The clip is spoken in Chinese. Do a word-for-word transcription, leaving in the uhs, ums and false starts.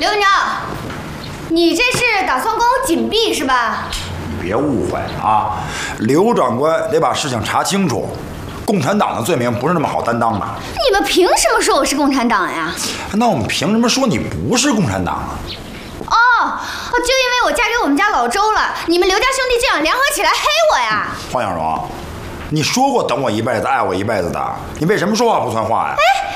刘院长，你这是打算关我紧闭是吧？ 别误会啊，刘长官得把事情查清楚。共产党的罪名不是那么好担当的。 你们凭什么说我是共产党呀？ 那我们凭什么说你不是共产党啊？ 哦，就因为我嫁给我们家老周了，你们刘家兄弟这样联合起来黑我呀？ 黄小荣，你说过等我一辈子，爱我一辈子的，你为什么说话不算话呀？ 哎，